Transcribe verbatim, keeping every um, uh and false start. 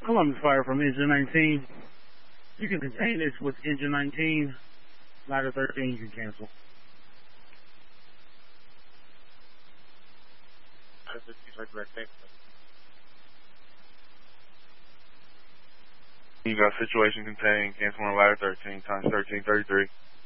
Columbus Fire from engine nineteen. You can contain this with engine nineteen. Ladder thirteen, you can cancel. You got situation contained, cancel on ladder thirteen, times thirteen thirty-three.